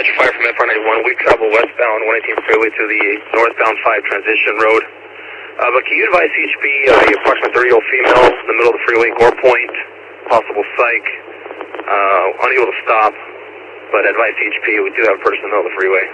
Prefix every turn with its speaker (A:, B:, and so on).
A: Metro 5 from FR91. We travel westbound 118 freeway to the northbound 5 transition road. But can you advise CHP, approximately 30-year-old female in the middle of the freeway, Gore Point, possible psych, unable to stop, but advise CHP, we do have a person in the middle of the freeway.